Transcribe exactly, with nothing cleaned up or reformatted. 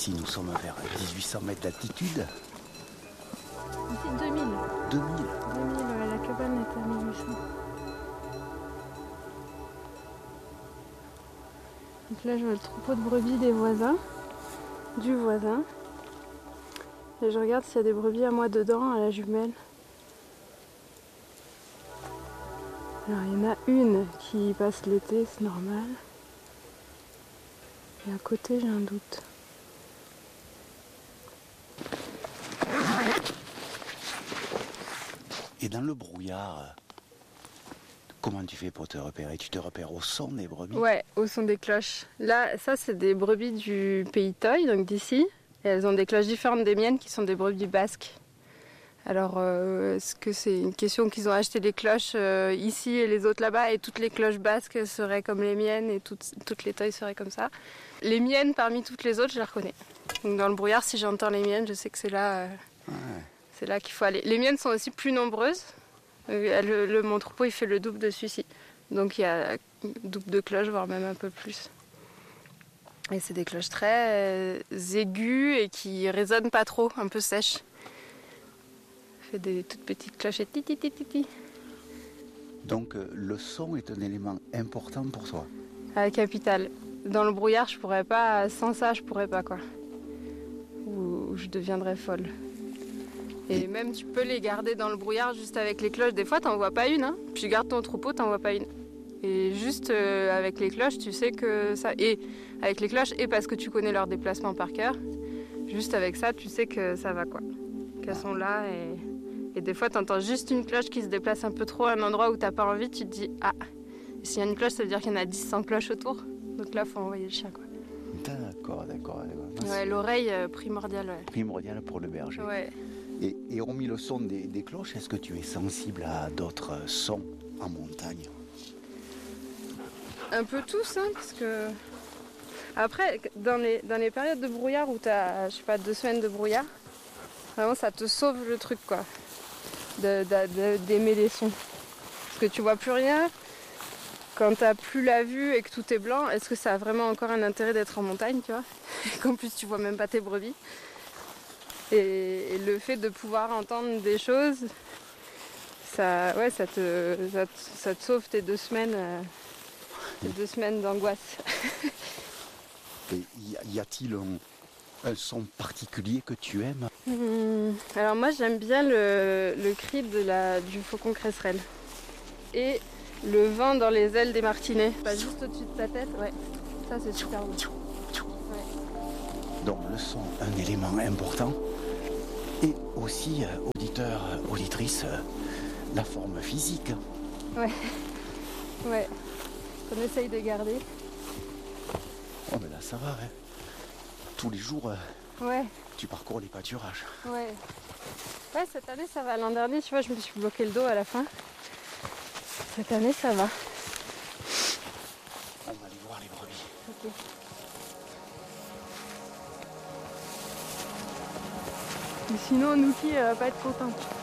Ici, nous sommes vers mille huit cents mètres d'altitude. Ici, deux mille. deux mille. deux mille, ouais, la cabane est à mille huit cents. Donc là, je vois le troupeau de brebis des voisins, du voisin. Et je regarde s'il y a des brebis à moi dedans, à la jumelle. Alors, il y en a une qui passe l'été, c'est normal. Et à côté, j'ai un doute. Et dans le brouillard, comment tu fais pour te repérer? Tu te repères au son des brebis? Ouais, au son des cloches. Là, ça, c'est des brebis du pays Toy, donc d'ici. Et elles ont des cloches différentes des miennes qui sont des brebis basques. Alors, euh, est-ce que c'est une question qu'ils ont acheté des cloches euh, ici et les autres là-bas et toutes les cloches basques seraient comme les miennes et toutes, toutes les Toy seraient comme ça? Les miennes, parmi toutes les autres, je les reconnais. Donc dans le brouillard, si j'entends les miennes, je sais que c'est là, euh, Ouais. c'est là qu'il faut aller. Les miennes sont aussi plus nombreuses. Euh, le, le, mon troupeau, il fait le double de celui-ci. Donc il y a double de cloches, voire même un peu plus. Et c'est des cloches très euh, aiguës et qui résonnent pas trop, un peu sèches. Fait des toutes petites clochettes. Ti, ti, ti, ti, ti. Donc euh, le son est un élément important pour toi. À la capitale. Dans le brouillard, je pourrais pas, sans ça, je pourrais pas quoi. Ou, ou je deviendrais folle. Et, Et même tu peux les garder dans le brouillard juste avec les cloches. Des fois, t'en vois pas une. Hein. Tu gardes ton troupeau, t'en vois pas une. Et juste euh, avec les cloches, tu sais que ça. Et avec les cloches, et parce que tu connais leur déplacement par cœur, juste avec ça, tu sais que ça va quoi. Qu'elles sont là et. Et des fois, tu entends juste une cloche qui se déplace un peu trop à un endroit où tu n'as pas envie, tu te dis « Ah !» S'il y a une cloche, ça veut dire qu'il y en a dix, cent cloches autour. Donc là, il faut envoyer le chien. Quoi. D'accord, d'accord. d'accord. Ouais, l'oreille euh, primordiale. Ouais. Primordiale pour le berger. Ouais. Et, et hormis le son des, des cloches, est-ce que tu es sensible à d'autres sons en montagne? Un peu tous, hein, parce que... Après, dans les, dans les périodes de brouillard où tu as, je sais pas, deux semaines de brouillard, vraiment, ça te sauve le truc, quoi. De, de, de, d'aimer les sons. Parce que tu vois plus rien. Quand t'as plus la vue et que tout est blanc, est-ce que ça a vraiment encore un intérêt d'être en montagne, tu vois? Et qu'en plus tu vois même pas tes brebis. Et, et le fait de pouvoir entendre des choses, ça, ouais, ça te, ça te, ça te sauve tes deux semaines, euh, tes deux semaines d'angoisse. Et y, y a-t-il un, un son particulier que tu aimes? Hum, alors moi j'aime bien le, le cri de la, du faucon cresserelle. Et le vent dans les ailes des martinets. Pas juste au-dessus de ta tête, ouais. Ça c'est super beau. Ouais. Donc le son, un élément important. Et aussi, euh, auditeurs, auditrices, euh, la forme physique. Ouais. Ouais. Qu'on essaye de garder. Oh mais là ça va, hein. Tous les jours, euh, ouais. tu parcours les pâturages. Ouais. Ouais, cette année ça va. L'an dernier, tu vois, je me suis bloqué le dos à la fin. Cette année, ça va. On va aller voir les brebis. Ok. Et sinon, Nuki, elle va pas être contente.